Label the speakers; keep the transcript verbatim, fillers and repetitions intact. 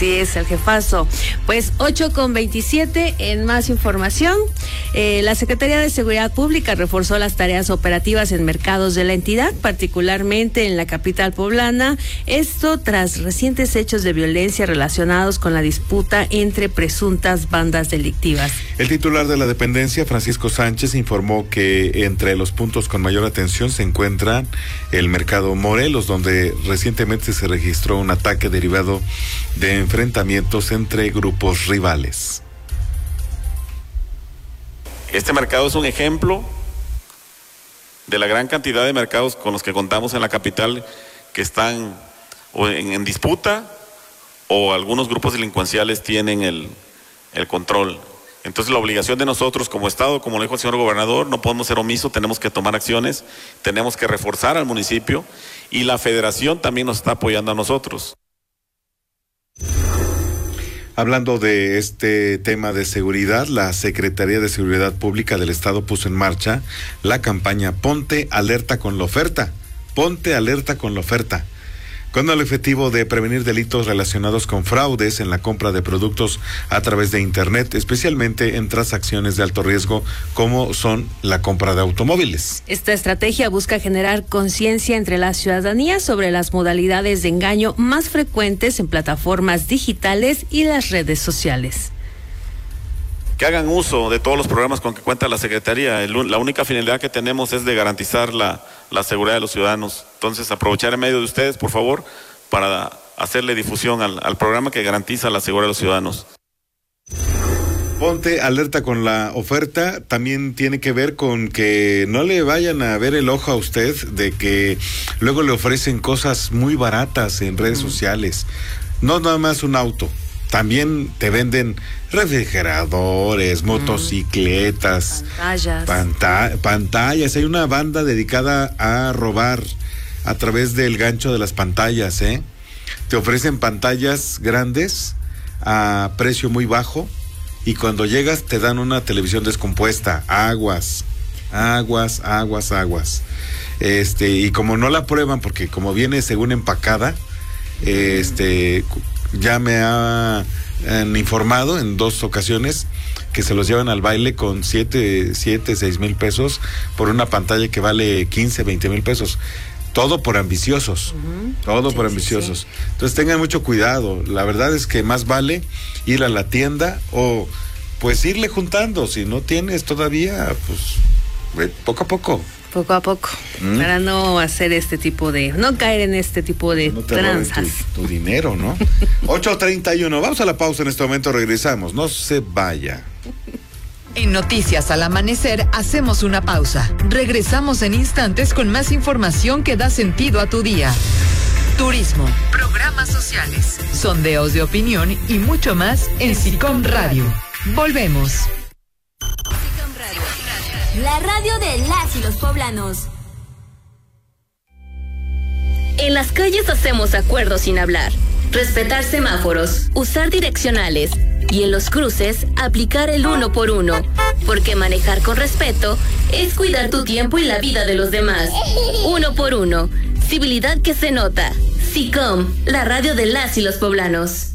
Speaker 1: Sí, es el jefazo. Pues ocho con veintisiete, en más información, eh, la Secretaría de Seguridad Pública reforzó las tareas operativas en mercados de la entidad, particularmente en la capital poblana, esto tras recientes hechos de violencia relacionados con la disputa entre presuntas bandas delictivas.
Speaker 2: El titular de la dependencia, Francisco Sánchez, informó que entre los puntos con mayor atención se encuentran el mercado Morelos, donde recientemente se registró un ataque derivado de enfrentamientos entre grupos rivales.
Speaker 3: Este mercado es un ejemplo de la gran cantidad de mercados con los que contamos en la capital que están o en, en disputa o algunos grupos delincuenciales tienen el, el control. Entonces la obligación de nosotros como Estado, como lo dijo el señor gobernador, no podemos ser omisos, tenemos que tomar acciones, tenemos que reforzar al municipio y la federación también nos está apoyando a nosotros.
Speaker 2: Hablando de este tema de seguridad, la Secretaría de Seguridad Pública del Estado puso en marcha la campaña Ponte Alerta con la Oferta. Ponte Alerta con la Oferta, con el objetivo de prevenir delitos relacionados con fraudes en la compra de productos a través de Internet, especialmente en transacciones de alto riesgo como son la compra de automóviles.
Speaker 1: Esta estrategia busca generar conciencia entre la ciudadanía sobre las modalidades de engaño más frecuentes en plataformas digitales y las redes sociales.
Speaker 3: Que hagan uso de todos los programas con que cuenta la Secretaría. El, la única finalidad que tenemos es de garantizar la, la seguridad de los ciudadanos. Entonces, aprovechar el medio de ustedes, por favor, para hacerle difusión al, al programa que garantiza la seguridad de los ciudadanos.
Speaker 2: Ponte Alerta con la Oferta también tiene que ver con que no le vayan a ver el ojo a usted de que luego le ofrecen cosas muy baratas en redes mm. sociales. No nada más un auto. También te venden refrigeradores, motocicletas,
Speaker 1: pantallas.
Speaker 2: Panta- pantallas. Hay una banda dedicada a robar a través del gancho de las pantallas, ¿eh? Te ofrecen pantallas grandes a precio muy bajo y cuando llegas te dan una televisión descompuesta. Aguas, aguas, aguas, aguas. Este, y como no la prueban, porque como viene según empacada, este... ya me han informado en dos ocasiones que se los llevan al baile con siete, siete, seis mil pesos por una pantalla que vale quince, veinte mil pesos. Todo por ambiciosos, uh-huh. todo sí, por ambiciosos. Sí, sí. Entonces tengan mucho cuidado. La verdad es que más vale ir a la tienda o pues irle juntando. Si no tienes todavía, pues poco a poco.
Speaker 1: Poco a poco, ¿Mm? Para no hacer este tipo de, no caer en este tipo de
Speaker 2: no te
Speaker 1: tranzas.
Speaker 2: Tu, tu dinero, ¿no? ocho treinta y uno, vamos a la pausa en este momento, regresamos, no se vaya.
Speaker 4: En Noticias al Amanecer hacemos una pausa. Regresamos en instantes con más información que da sentido a tu día. Turismo, programas sociales, sondeos de opinión y mucho más en SICOM Radio. Volvemos.
Speaker 5: La radio de las y los poblanos.
Speaker 6: En las calles hacemos acuerdos sin hablar, respetar semáforos, usar direccionales y en los cruces aplicar el uno por uno, porque manejar con respeto es cuidar tu tiempo y la vida de los demás. Uno por uno, civilidad que se nota. SICOM, la radio de las y los poblanos.